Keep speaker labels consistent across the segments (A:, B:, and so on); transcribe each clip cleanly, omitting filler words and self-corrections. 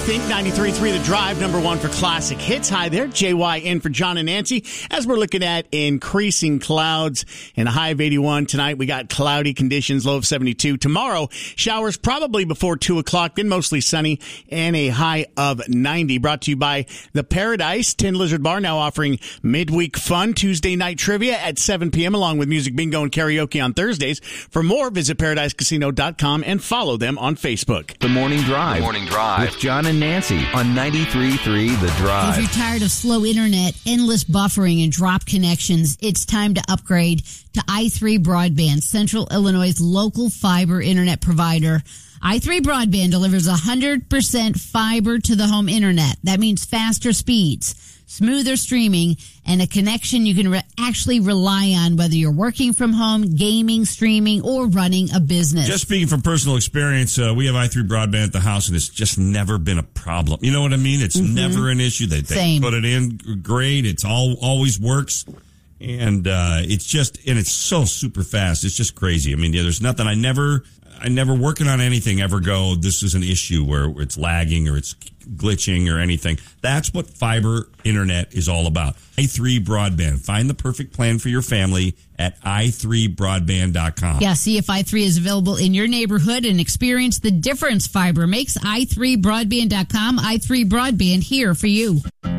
A: Think 93.3 The Drive, number one for classic hits. Hi there, JY in for John and Nancy. As we're looking at increasing clouds and a high of 81 tonight, we got cloudy conditions, low of 72. Tomorrow, showers probably before 2 o'clock, then mostly sunny and a high of 90. Brought to you by the Paradise Tin Lizard Bar, now offering midweek fun Tuesday night trivia at 7 p.m. along with music bingo and karaoke on Thursdays. For more, visit paradisecasino.com and follow them on Facebook.
B: The Morning Drive.
C: The Morning Drive.
B: With John and Nancy on 93.3 The Drive.
D: If you're tired of slow internet, endless buffering, and drop connections, it's time to upgrade to i3 Broadband, Central Illinois' local fiber internet provider. i3 Broadband delivers 100% fiber to the home internet. That means faster speeds, smoother streaming, and a connection you can actually rely on whether you're working from home, gaming, streaming, or running a business.
E: Just speaking from personal experience, we have i3 Broadband at the house, and it's just never been a problem. You know what I mean? It's never an issue. They put it in great. It's always works. And it's so super fast. It's just crazy. I mean, there's nothing. I never working on anything ever go, this is an issue where it's lagging or it's glitching or anything. That's what fiber internet is all about. i3 Broadband. Find the perfect plan for your family at i3broadband.com.
D: Yeah, see if i3 is available in your neighborhood and experience the difference fiber makes. i3broadband.com. i3 Broadband here for you.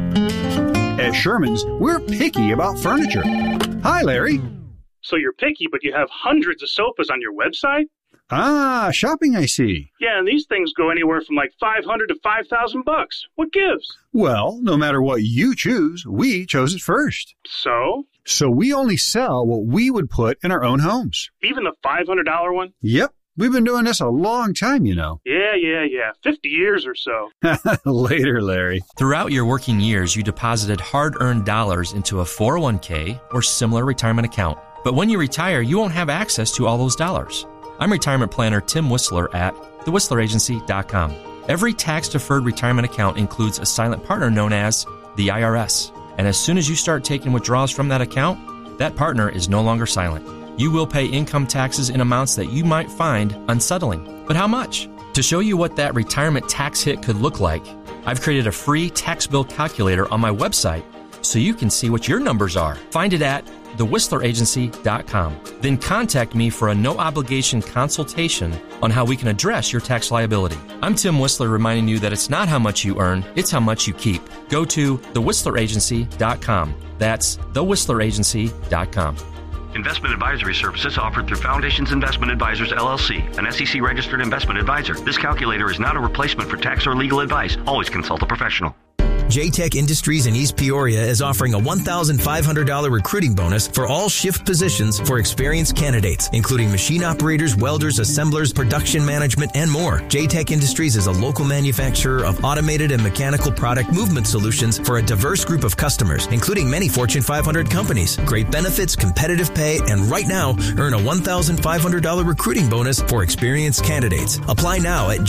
F: At Sherman's, we're picky about furniture. Hi, Larry.
G: So you're picky, but you have hundreds of sofas on your website?
F: Ah, shopping, I see.
G: Yeah, and these things go anywhere from like $500 to $5,000. What gives?
F: Well, no matter what you choose, we chose it first.
G: So?
F: So we only sell what we would put in our own homes.
G: Even the $500 one?
F: Yep. We've been doing this a long time, you know.
G: Yeah. 50 years or so.
F: Later, Larry.
H: Throughout your working years, you deposited hard-earned dollars into a 401k or similar retirement account. But when you retire, you won't have access to all those dollars. I'm retirement planner Tim Whistler at thewhistleragency.com. Every tax-deferred retirement account includes a silent partner known as the IRS. And as soon as you start taking withdrawals from that account, that partner is no longer silent. You will pay income taxes in amounts that you might find unsettling. But how much? To show you what that retirement tax hit could look like, I've created a free tax bill calculator on my website so you can see what your numbers are. Find it at thewhistleragency.com. Then contact me for a no-obligation consultation on how we can address your tax liability. I'm Tim Whistler reminding you that it's not how much you earn, it's how much you keep. Go to thewhistleragency.com. That's thewhistleragency.com.
I: Investment advisory services offered through Foundations Investment Advisors, LLC, an SEC-registered investment advisor. This calculator is not a replacement for tax or legal advice. Always consult a professional.
J: JTech Industries in East Peoria is offering a $1,500 recruiting bonus for all shift positions for experienced candidates, including machine operators, welders, assemblers, production management, and more. JTech Industries is a local manufacturer of automated and mechanical product movement solutions for a diverse group of customers, including many Fortune 500 companies. Great benefits, competitive pay, and right now, earn a $1,500 recruiting bonus for experienced candidates. Apply now at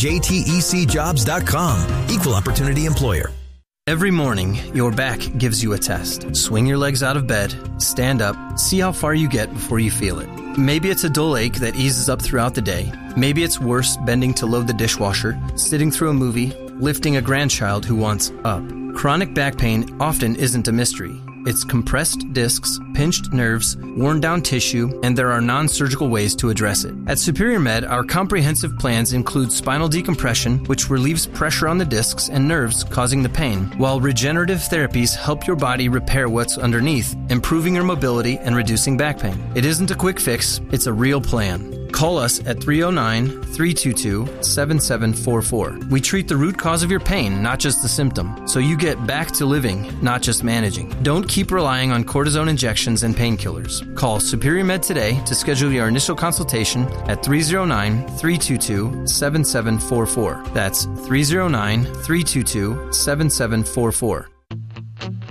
J: jtecjobs.com. Equal opportunity employer.
K: Every morning, your back gives you a test. Swing your legs out of bed, stand up, see how far you get before you feel it. Maybe it's a dull ache that eases up throughout the day. Maybe it's worse bending to load the dishwasher, sitting through a movie, lifting a grandchild who wants up. Chronic back pain often isn't a mystery. It's compressed discs, pinched nerves, worn down tissue, and there are non-surgical ways to address it. At Superior Med, our comprehensive plans include spinal decompression, which relieves pressure on the discs and nerves causing the pain, while regenerative therapies help your body repair what's underneath, improving your mobility and reducing back pain. It isn't a quick fix, it's a real plan. Call us at 309-322-7744. We treat the root cause of your pain, not just the symptom, so you get back to living, not just managing. Don't keep relying on cortisone injections and painkillers. Call Superior Med today to schedule your initial consultation at 309-322-7744. That's 309-322-7744.